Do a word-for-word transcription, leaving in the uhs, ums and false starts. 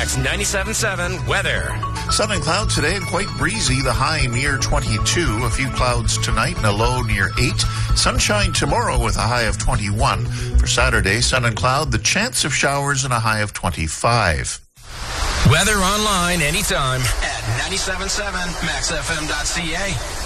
Max ninety-seven point seven weather. Sun and cloud today and quite breezy. The high near twenty-two. A few clouds tonight and a low near eight. Sunshine tomorrow with a high of twenty-one. For Saturday, sun and cloud, the chance of showers and a high of twenty-five. Weather online anytime at ninety-seven point seven max f m dot c a.